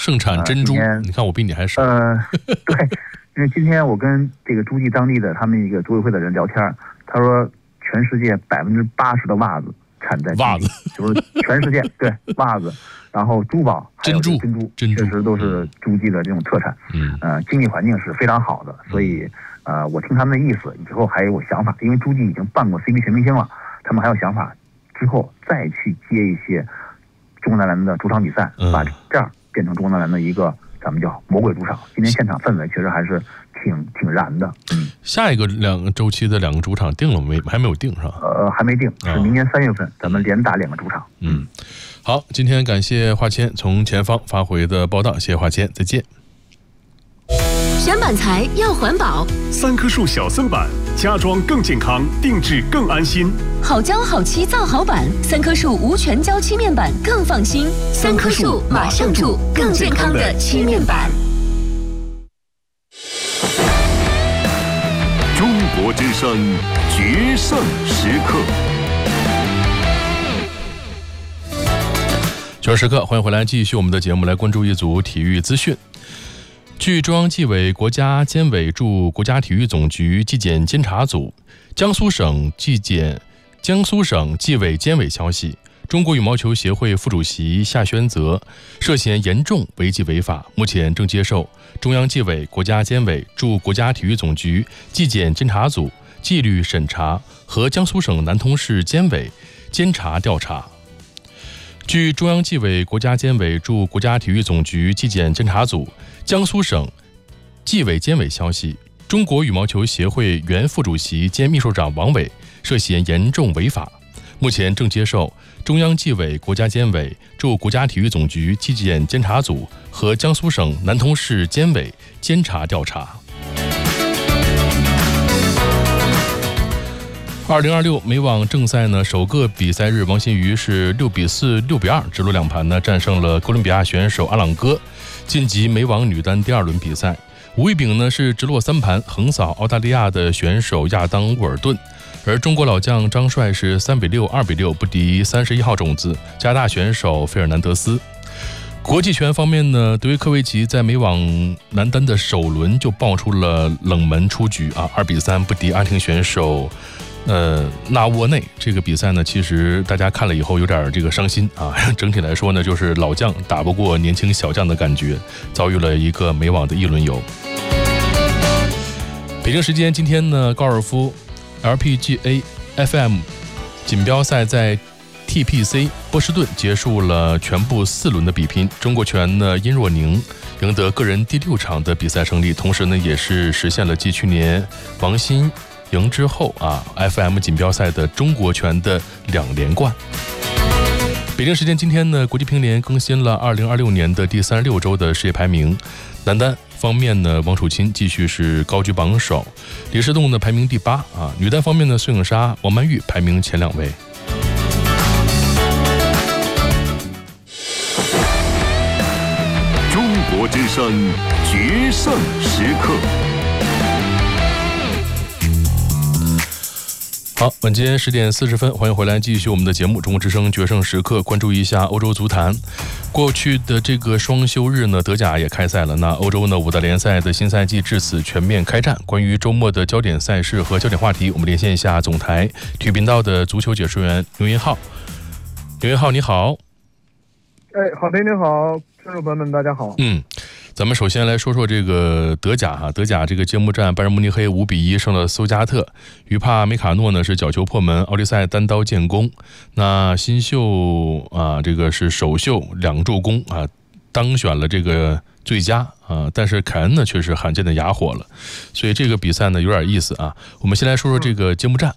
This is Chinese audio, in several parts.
盛产珍珠，你看我比你还少。 对，因为今天我跟这个诸暨当地的他们一个组委会的人聊天，他说全世界80%的袜子产在袜子， 就是全世界对袜子，然后珠宝、 珍珠确实都是诸暨的这种特产。经济环境是非常好的，所以我听他们的意思，以后还有想法，因为诸暨已经办过 CBA 全明星了，他们还有想法，之后再去接一些中国男篮的主场比赛，把这样变成中国男篮的一个咱们叫魔鬼主场。今天现场氛围确实还是挺燃的。 下一个2个周期的2个主场定了没？还没有定是吧？ 还没定，是明年3月份，咱们连打2个主场。 好，今天感谢华谦从前方发回的报道，谢谢华谦，再见。 选板材要环保 ，3棵树小森板，家装更健康，定制更安心。 好胶好漆造好板，3棵树无全胶漆面板更放心。3棵树马上住更健康的漆面板。 中国之声决胜时刻。 决胜时刻，欢迎回来，继续我们的节目，来关注一组体育资讯。据中央纪委国家监委驻国家体育总局纪检监察组、江苏省纪委监委消息，中国羽毛球协会副主席夏宣泽涉嫌严重违纪违法，目前正接受中央纪委国家监委驻国家体育总局纪检监察组纪律审查和江苏省南通市监委监察调查。据中央纪委国家监委驻国家体育总局纪检监察组、江苏省纪委监委消息，中国羽毛球协会原副主席兼秘书长王伟涉嫌严重违法，目前正接受中央纪委国家监委驻国家体育总局纪检监察组和江苏省南通市监委监察调查。2026美网正赛呢，首个比赛日，王欣瑜是6比4、6比2直落2盘呢战胜了哥伦比亚选手阿朗戈，晋级美网女单第2轮比赛。吴亦丙呢是直落3盘横扫澳大利亚的选手亚当沃尔顿，而中国老将张帅是3比6、2比6不敌31号种子加拿大选手费尔南德斯。国际拳方面呢，德约科维奇在美网男单的首轮就爆出了冷门出局2比3不敌阿根廷选手纳沃内。这个比赛呢，其实大家看了以后有点这个伤心整体来说呢，就是老将打不过年轻小将的感觉，遭遇了一个美网的一轮游。北京时间今天呢，高尔夫 LPGA FM 锦标赛在 TPC 波士顿结束了全部4轮的比拼，中国拳呢殷若宁赢得个人第6场的比赛胜利，同时呢也是实现了继去年王欣赢之后FM 锦标赛的中国拳的2连冠。北京时间今天呢，国际乒联更新了2026年的第36周的世界排名。男单方面呢，王楚钦继续是高居榜首，李世栋呢排名第8女单方面呢，孙颖莎、王曼玉排名前2位。 中国之声决胜时刻。 好，晚间10点40分，欢迎回来，继续我们的节目《中国之声决胜时刻》，关注一下欧洲足坛。过去的这个双休日呢，德甲也开赛了。那欧洲呢，5大联赛的新赛季至此全面开战。关于周末的焦点赛事和焦点话题，我们连线一下总台体育频道的足球解说员刘云浩。刘云浩，你好。 好的，你好，听众朋友们，大家好。 咱们首先来说说这个德甲德甲这个揭幕战，拜仁慕尼黑5比1胜了苏加特，于帕梅卡诺呢是角球破门，奥利塞单刀建功。那新秀这个是首秀2助攻当选了这个最佳但是凯恩呢却是罕见的哑火了，所以这个比赛呢有点意思我们先来说说这个揭幕战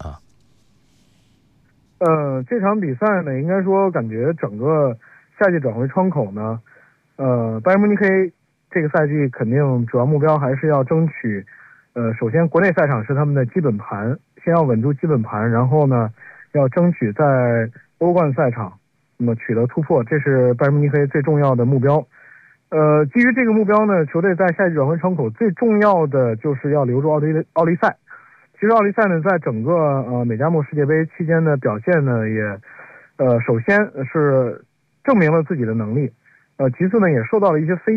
这场比赛呢，应该说感觉整个夏季转会窗口呢，拜仁慕尼黑这个赛季肯定主要目标还是要争取，首先国内赛场是他们的基本盘，先要稳住基本盘，然后呢，要争取在欧冠赛场那么取得突破，这是拜仁慕尼黑最重要的目标。基于这个目标呢，球队在夏季转会窗口最重要的就是要留住奥利赛。其实奥利赛呢，在整个美加墨世界杯期间的表现呢，也首先是证明了自己的能力，其次呢，也受到了一些非